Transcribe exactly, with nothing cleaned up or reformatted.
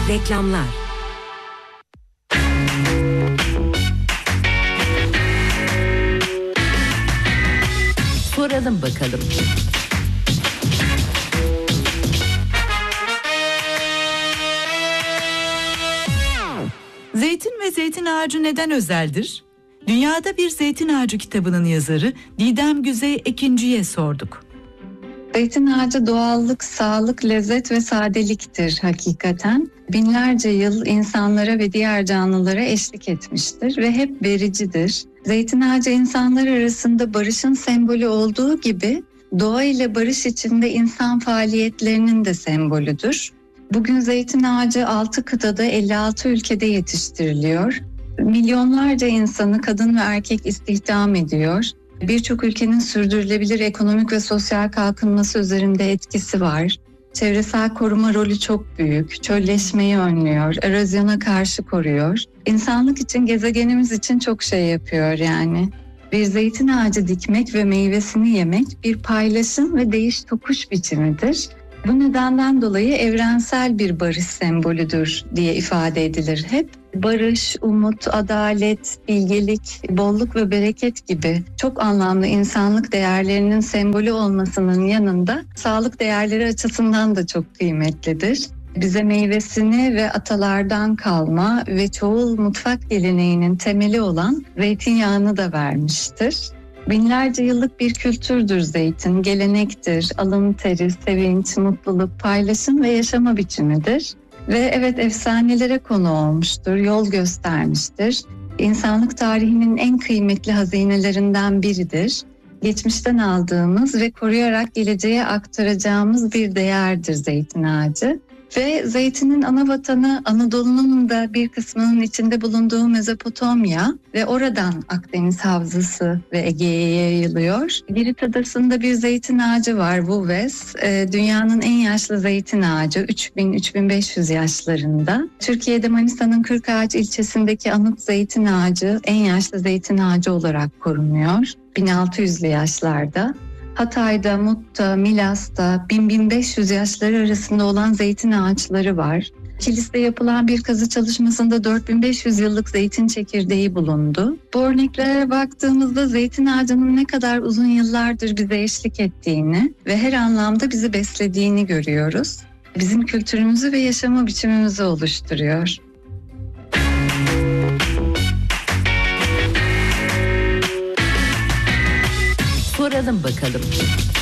Reklamlar. Soralım bakalım. Zeytin ve zeytin ağacı neden özeldir? Dünyada bir Zeytin Ağacı kitabının yazarı Didem Güzey Ekinci'ye sorduk. Zeytin ağacı doğallık, sağlık, lezzet ve sadeliktir hakikaten. Binlerce yıl insanlara ve diğer canlılara eşlik etmiştir ve hep vericidir. Zeytin ağacı insanlar arasında barışın sembolü olduğu gibi doğa ile barış içinde insan faaliyetlerinin de sembolüdür. Bugün zeytin ağacı altı kıtada elli altı ülkede yetiştiriliyor. Milyonlarca insanı kadın ve erkek istihdam ediyor. Birçok ülkenin sürdürülebilir ekonomik ve sosyal kalkınması üzerinde etkisi var. Çevresel koruma rolü çok büyük. Çölleşmeyi önlüyor, erozyona karşı koruyor. İnsanlık için, gezegenimiz için çok şey yapıyor yani. Bir zeytin ağacı dikmek ve meyvesini yemek bir paylaşım ve değiş tokuş biçimidir. Bu nedenden dolayı evrensel bir barış sembolüdür diye ifade edilir hep. Barış, umut, adalet, bilgelik, bolluk ve bereket gibi çok anlamlı insanlık değerlerinin sembolü olmasının yanında sağlık değerleri açısından da çok kıymetlidir. Bize meyvesini ve atalardan kalma ve çoğul mutfak geleneğinin temeli olan zeytinyağını da vermiştir. Binlerce yıllık bir kültürdür zeytin, gelenektir, alın teri, sevinç, mutluluk, paylaşım ve yaşama biçimidir. Ve evet, efsanelere konu olmuştur, yol göstermiştir. İnsanlık tarihinin en kıymetli hazinelerinden biridir. Geçmişten aldığımız ve koruyarak geleceğe aktaracağımız bir değerdir zeytin ağacı. Ve zeytinin ana vatanı Anadolu'nun da bir kısmının içinde bulunduğu Mezopotamya ve oradan Akdeniz Havzası ve Ege'ye yayılıyor. Girit Adası'nda bir zeytin ağacı var, Vuves. Dünyanın en yaşlı zeytin ağacı, üç bin üç bin beş yüz yaşlarında. Türkiye'de Manisa'nın Kırkağaç ilçesindeki Anıt Zeytin Ağacı en yaşlı zeytin ağacı olarak korunuyor. bin altı yüzlü yaşlarda. Hatay'da, Mut'ta, Milas'ta bin bin beş yüz yaşları arasında olan zeytin ağaçları var. Kilis'te yapılan bir kazı çalışmasında dört bin beş yüz yıllık zeytin çekirdeği bulundu. Bu örneklere baktığımızda zeytin ağacının ne kadar uzun yıllardır bize eşlik ettiğini ve her anlamda bizi beslediğini görüyoruz. Bizim kültürümüzü ve yaşama biçimimizi oluşturuyor. Soralım bakalım.